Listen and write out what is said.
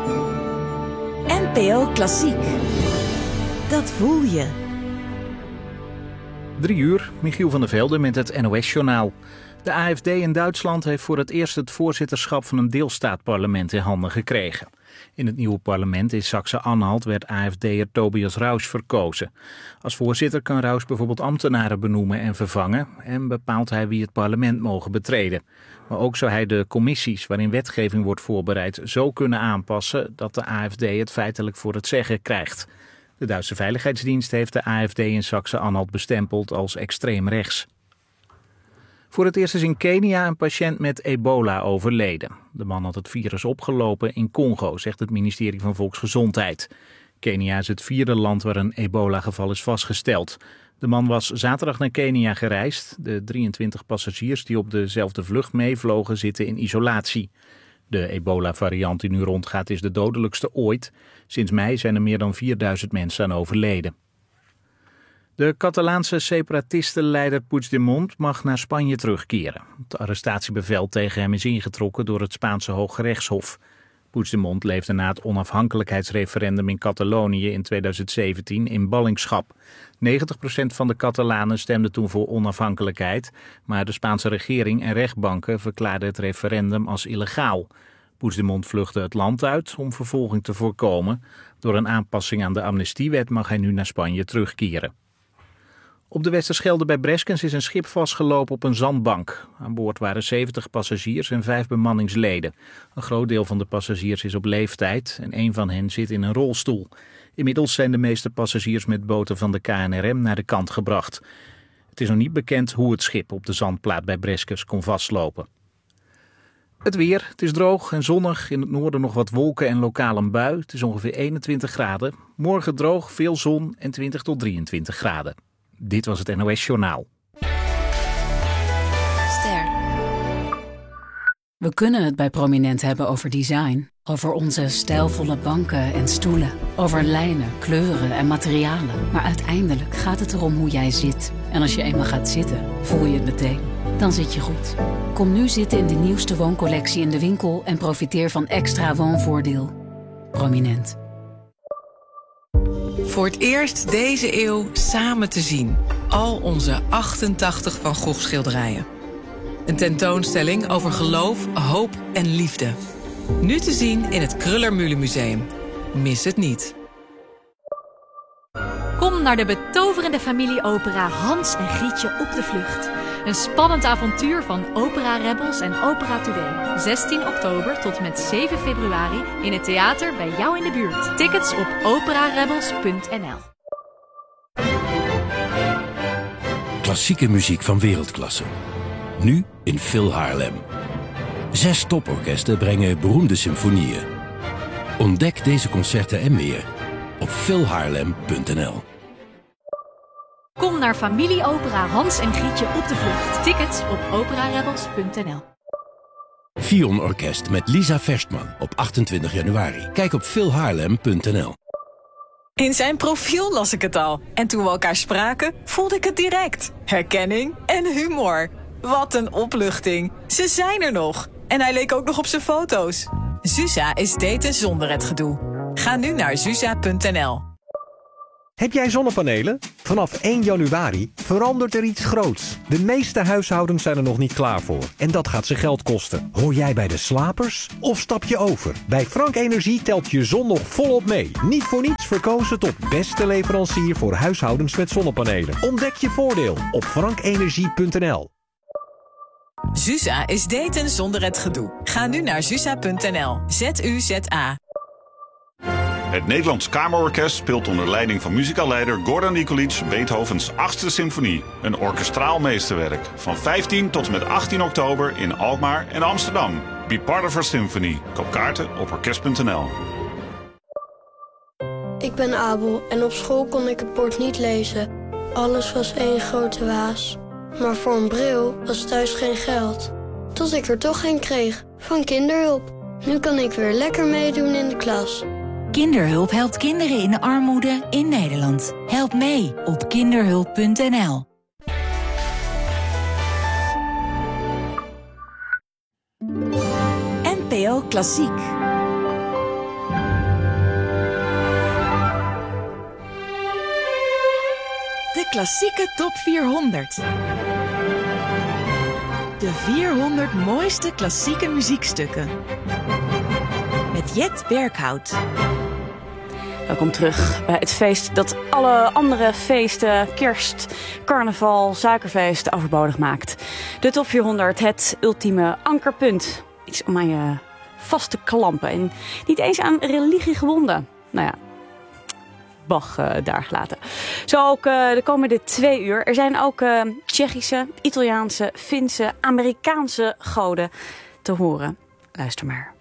NPO Klassiek. Dat voel je. 3 uur, Michiel van der Velde met het NOS-journaal. De AfD in Duitsland heeft voor het eerst het voorzitterschap van een deelstaatparlement in handen gekregen. In het nieuwe parlement in Saxe-Anhalt werd AfD'er Tobias Rausch verkozen. Als voorzitter kan Rausch bijvoorbeeld ambtenaren benoemen en vervangen en bepaalt hij wie het parlement mogen betreden. Maar ook zou hij de commissies waarin wetgeving wordt voorbereid zo kunnen aanpassen dat de AfD het feitelijk voor het zeggen krijgt. De Duitse Veiligheidsdienst heeft de AfD in Saxe-Anhalt bestempeld als extreem rechts. Voor het eerst is in Kenia een patiënt met ebola overleden. De man had het virus opgelopen in Congo, zegt het ministerie van Volksgezondheid. Kenia is het 4e land waar een ebola-geval is vastgesteld. De man was zaterdag naar Kenia gereisd. De 23 passagiers die op dezelfde vlucht meevlogen zitten in isolatie. De ebola-variant die nu rondgaat is de dodelijkste ooit. Sinds mei zijn er meer dan 4000 mensen aan overleden. De Catalaanse separatistenleider Puigdemont mag naar Spanje terugkeren. Het arrestatiebevel tegen hem is ingetrokken door het Spaanse Hooggerechtshof. Puigdemont leefde na het onafhankelijkheidsreferendum in Catalonië in 2017 in ballingschap. 90% van de Catalanen stemde toen voor onafhankelijkheid, maar de Spaanse regering en rechtbanken verklaarden het referendum als illegaal. Puigdemont vluchtte het land uit om vervolging te voorkomen. Door een aanpassing aan de amnestiewet mag hij nu naar Spanje terugkeren. Op de Westerschelde bij Breskens is een schip vastgelopen op een zandbank. Aan boord waren 70 passagiers en 5 bemanningsleden. Een groot deel van de passagiers is op leeftijd en 1 van hen zit in een rolstoel. Inmiddels zijn de meeste passagiers met boten van de KNRM naar de kant gebracht. Het is nog niet bekend hoe het schip op de zandplaat bij Breskens kon vastlopen. Het weer, het is droog en zonnig. In het noorden nog wat wolken en lokaal een bui. Het is ongeveer 21 graden. Morgen droog, veel zon en 20 tot 23 graden. Dit was het NOS-journaal. Ster. We kunnen het bij Prominent hebben over design. Over onze stijlvolle banken en stoelen. Over lijnen, kleuren en materialen. Maar uiteindelijk gaat het erom hoe jij zit. En als je eenmaal gaat zitten, voel je het meteen. Dan zit je goed. Kom nu zitten in de nieuwste wooncollectie in de winkel en profiteer van extra woonvoordeel. Prominent. Voor het eerst deze eeuw samen te zien. Al onze 88 Van Gogh schilderijen. Een tentoonstelling over geloof, hoop en liefde. Nu te zien in het Kröller-Mühle Museum. Mis het niet. Kom naar de betoverende familieopera Hans en Grietje op de vlucht. Een spannend avontuur van Opera Rebels en Opera Today. 16 oktober tot met 7 februari in het theater bij jou in de buurt. Tickets op operarebels.nl. Klassieke muziek van wereldklasse. Nu in Phil Haarlem. 6 toporkesten brengen beroemde symfonieën. Ontdek deze concerten en meer op philhaarlem.nl. Kom naar familieopera Hans en Grietje op de vlucht. Tickets op operarebels.nl. Fion Orkest met Lisa Verstman op 28 januari. Kijk op philhaarlem.nl. In zijn profiel las ik het al. En toen we elkaar spraken, voelde ik het direct. Herkenning en humor. Wat een opluchting. Ze zijn er nog. En hij leek ook nog op zijn foto's. Zusa is daten zonder het gedoe. Ga nu naar zusa.nl. Heb jij zonnepanelen? Vanaf 1 januari verandert er iets groots. De meeste huishoudens zijn er nog niet klaar voor. En dat gaat ze geld kosten. Hoor jij bij de slapers? Of stap je over? Bij Frank Energie telt je zon nog volop mee. Niet voor niets verkozen tot beste leverancier voor huishoudens met zonnepanelen. Ontdek je voordeel op frankenergie.nl. Zusa is daten zonder het gedoe. Ga nu naar zusa.nl. ZUZA. Het Nederlands Kamerorkest speelt onder leiding van muzikaalleider Gordon Nikolic Beethovens 8e symfonie. Een orkestraal meesterwerk. Van 15 tot en met 18 oktober in Alkmaar en Amsterdam. Be part of our symphony. Koop kaarten op orkest.nl. Ik ben Abel en op school kon ik het bord niet lezen. Alles was één grote waas. Maar voor een bril was thuis geen geld. Tot ik er toch een kreeg, van Kinderhulp. Nu kan ik weer lekker meedoen in de klas. Kinderhulp helpt kinderen in armoede in Nederland. Help mee op kinderhulp.nl. NPO Klassiek. klassieke top 400. De 400 mooiste klassieke muziekstukken. Met Jet Berghout. Welkom terug bij het feest dat alle andere feesten, kerst, carnaval, suikerfeest overbodig maakt. De top 400, het ultieme ankerpunt. Iets om aan je vast te klampen en niet eens aan religie gebonden. Nou ja, Bach daar gelaten. Zo ook de komende 2 uur. Er zijn ook Tsjechische, Italiaanse, Finse, Amerikaanse goden te horen. Luister maar.